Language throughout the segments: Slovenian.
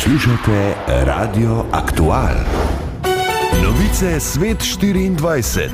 Poslušate Radio Aktual. Novice Svet 24.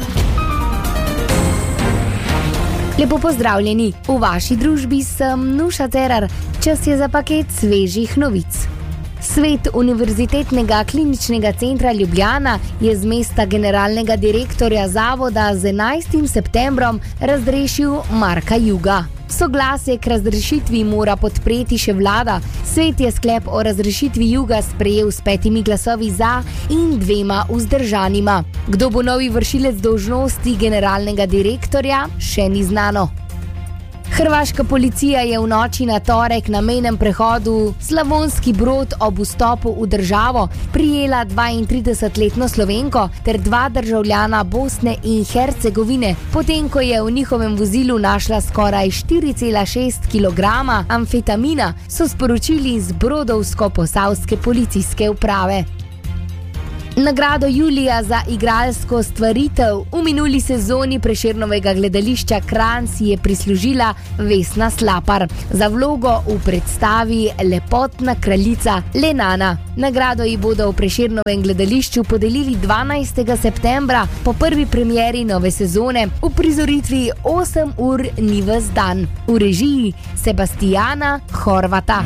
Lepo pozdravljeni, v vaši družbi sem Nuša Cerar. Čas je za paket svežih novic. Svet Univerzitetnega kliničnega centra Ljubljana je z mesta generalnega direktorja zavoda z 11. septembrom razrešil Marka Juga. Soglasje k razrešitvi mora podpreti še vlada. Svet je sklep o razrešitvi Juga sprejel s 5 glasovi za in 2 vzdržanima. Kdo bo novi vršilec dolžnosti generalnega direktorja, še ni znano. Hrvaška policija je v noči na torek na mejnem prehodu Slavonski Brod ob vstopu v državo prijela 32-letno Slovenko ter 2 državljana Bosne in Hercegovine, potem ko je v njihovem vozilu našla skoraj 4,6 kg amfetamina, so sporočili z brodovsko-posavske policijske uprave. Nagrado Julija za igralsko stvaritev v minuli sezoni Prešernovega gledališča Kranj si je prislužila Vesna Slapar za vlogo v predstavi Lepotna kraljica Lenana. Nagrado ji bodo v Prešernovem gledališču podelili 12. septembra po prvi premieri nove sezone v prizoritvi 8 ur ni ves dan v režiji Sebastijana Horvata.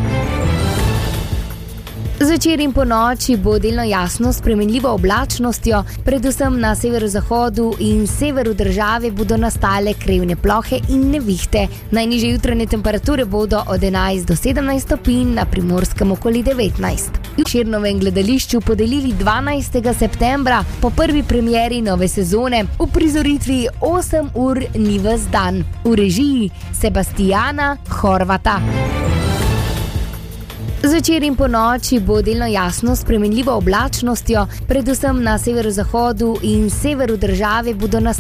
Zvečer in ponoči bo delno jasno s spremenljivo oblačnostjo, predvsem na severozahodu in severu države bodo nastale krevne plohe in nevihte. Najnižje jutranje temperature bodo od 11 do 17 stopinj, na Primorskem okoli 19. V Prešernovem gledališču podelili 12. septembra po prvi premieri nove sezone v prizoritvi 8 ur ni ves dan v režiji Sebastijana Horvata. Zvečer in ponoči bo delno jasno s spremenljivo oblačnostjo, predvsem na severozahodu in severu države bodo nastale